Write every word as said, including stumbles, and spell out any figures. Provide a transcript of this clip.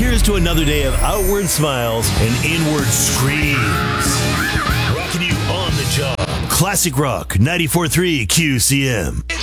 Here's to another day of outward smiles and inward screams. Rocking you on the job. Classic Rock ninety-four point three Q C M.